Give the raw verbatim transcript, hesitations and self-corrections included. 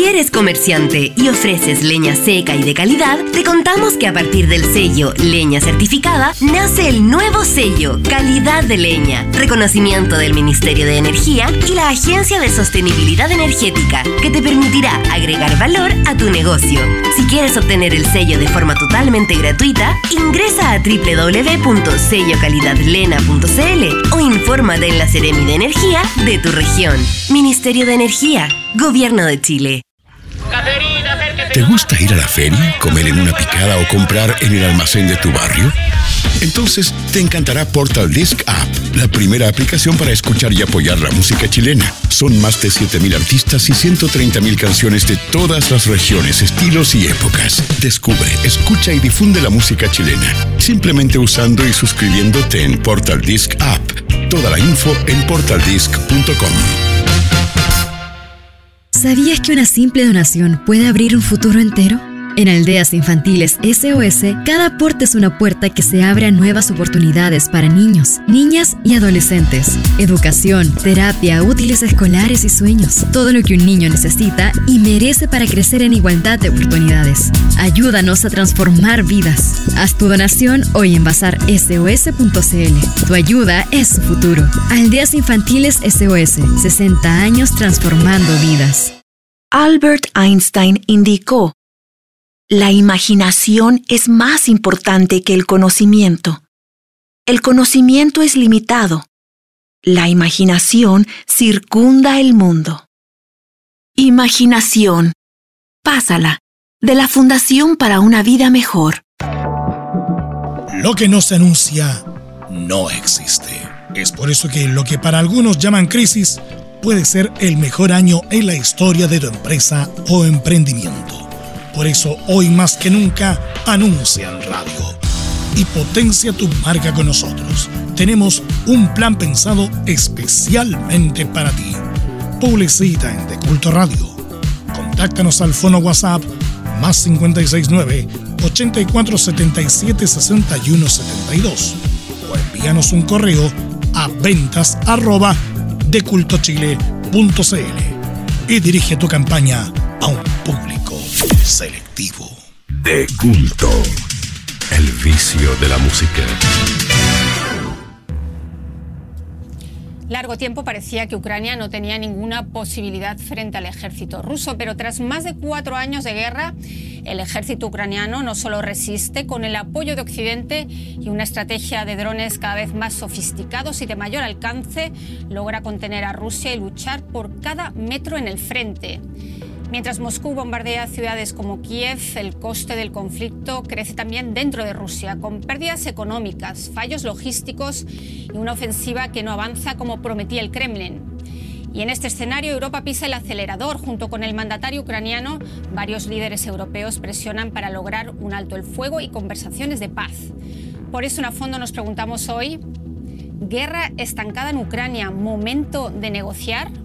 Si eres comerciante y ofreces leña seca y de calidad, te contamos que a partir del sello Leña Certificada nace el nuevo sello Calidad de Leña, reconocimiento del Ministerio de Energía y la Agencia de Sostenibilidad Energética, que te permitirá agregar valor a tu negocio. Si quieres obtener el sello de forma totalmente gratuita, ingresa a doble u doble u doble u punto sello calidad lena punto c l o infórmate en la Seremi de Energía de tu región. Ministerio de Energía, Gobierno de Chile. ¿Te gusta ir a la feria, comer en una picada o comprar en el almacén de tu barrio? Entonces te encantará Portal Disc App, la primera aplicación para escuchar y apoyar la música chilena. Son más de siete mil artistas y ciento treinta mil canciones de todas las regiones, estilos y épocas. Descubre, escucha y difunde la música chilena, simplemente usando y suscribiéndote en Portal Disc App. Toda la info en portal disc punto com. ¿Sabías que una simple donación puede abrir un futuro entero? En Aldeas Infantiles S O S, cada aporte es una puerta que se abre a nuevas oportunidades para niños, niñas y adolescentes. Educación, terapia, útiles escolares y sueños. Todo lo que un niño necesita y merece para crecer en igualdad de oportunidades. Ayúdanos a transformar vidas. Haz tu donación hoy en bazar S O S punto c l. Tu ayuda es su futuro. Aldeas Infantiles S O S, sesenta años transformando vidas. Albert Einstein indicó: la imaginación es más importante que el conocimiento. El conocimiento es limitado. La imaginación circunda el mundo. Imaginación. Pásala, de la Fundación para una Vida Mejor. Lo que no se anuncia no existe. Es por eso que lo que para algunos llaman crisis puede ser el mejor año en la historia de tu empresa o emprendimiento. Por eso, hoy más que nunca, anuncia en radio y potencia tu marca con nosotros. Tenemos un plan pensado especialmente para ti. Publicita en De Culto Radio. Contáctanos al fono WhatsApp más cinco seis nueve, ochenta y cuatro setenta y siete sesenta y uno setenta y dos o envíanos un correo a ventas arroba decultochile punto c l y dirige tu campaña a un público selectivo. De Culto, el vicio de la música. Largo tiempo parecía que Ucrania no tenía ninguna posibilidad frente al ejército ruso, pero tras más de cuatro años de guerra, el ejército ucraniano no solo resiste, con el apoyo de Occidente y una estrategia de drones cada vez más sofisticados y de mayor alcance, logra contener a Rusia y luchar por cada metro en el frente. Mientras Moscú bombardea ciudades como Kiev, el coste del conflicto crece también dentro de Rusia, con pérdidas económicas, fallos logísticos y una ofensiva que no avanza como prometía el Kremlin. Y en este escenario, Europa pisa el acelerador. Junto con el mandatario ucraniano, varios líderes europeos presionan para lograr un alto el fuego y conversaciones de paz. Por eso, en A Fondo nos preguntamos hoy: ¿guerra estancada en Ucrania, momento de negociar?